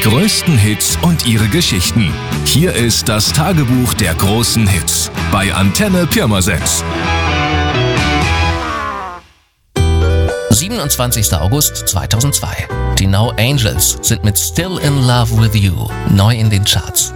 größten Hits und ihre Geschichten. Hier ist das Tagebuch der großen Hits bei Antenne Pirmasens. 27. August 2002. Die No Angels sind mit Still in Love with You neu in den Charts.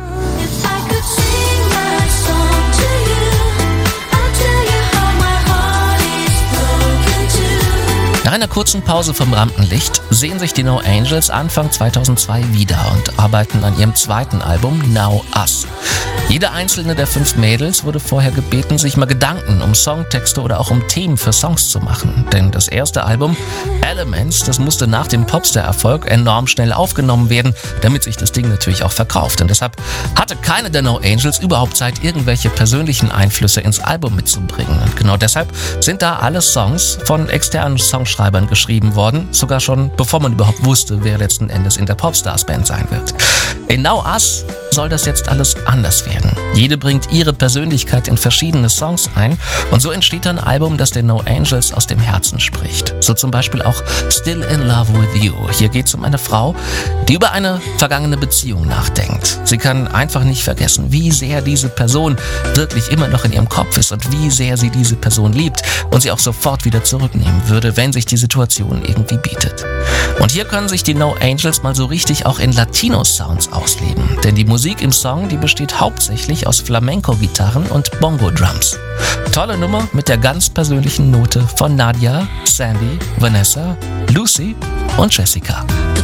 Nach einer kurzen Pause vom Rampenlicht sehen sich die No Angels Anfang 2002 wieder und arbeiten an ihrem zweiten Album Now Us. Jede einzelne der 5 Mädels wurde vorher gebeten, sich mal Gedanken um Songtexte oder auch um Themen für Songs zu machen. Denn das erste Album, Elements, das musste nach dem Popstar-Erfolg enorm schnell aufgenommen werden, damit sich das Ding natürlich auch verkauft. Und deshalb hatte keine der No Angels überhaupt Zeit, irgendwelche persönlichen Einflüsse ins Album mitzubringen. Und genau deshalb sind da alle Songs von externen Songschreibern geschrieben worden, sogar schon bevor man überhaupt wusste, wer letzten Endes in der Popstars-Band sein wird. In Now Us soll das jetzt alles anders werden. Jede bringt ihre Persönlichkeit in verschiedene Songs ein und so entsteht ein Album, das den No Angels aus dem Herzen spricht. So zum Beispiel auch Still in Love with You. Hier geht es um eine Frau, die über eine vergangene Beziehung nachdenkt. Sie kann einfach nicht vergessen, wie sehr diese Person wirklich immer noch in ihrem Kopf ist und wie sehr sie diese Person liebt und sie auch sofort wieder zurücknehmen würde, wenn sich die Situation irgendwie bietet. Und hier können sich die No Angels mal so richtig auch in Latino-Sounds ausleben. Denn die Musik im Song, die besteht hauptsächlich aus Flamenco-Gitarren und Bongo-Drums. Tolle Nummer mit der ganz persönlichen Note von Nadia, Sandy, Vanessa, Lucy und Jessica.